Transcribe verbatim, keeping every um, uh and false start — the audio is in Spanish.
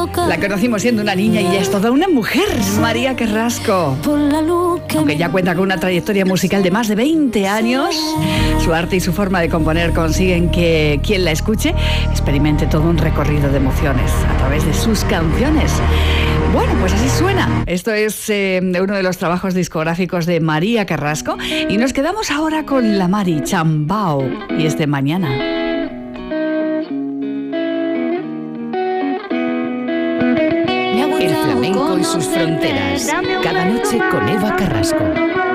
La conocimos siendo una niña y ya es toda una mujer, María Carrasco. Aunque ya cuenta con una trayectoria musical de más de veinte años, su arte y su forma de componer consiguen que quien la escuche experimente todo un recorrido de emociones a través de sus canciones. Bueno, pues así suena. Esto es eh, uno de los trabajos discográficos de María Carrasco y nos quedamos ahora con la Mari, Chambao, y es de Mañana. El flamenco y sus fronteras. Cada noche con Eva Carrasco.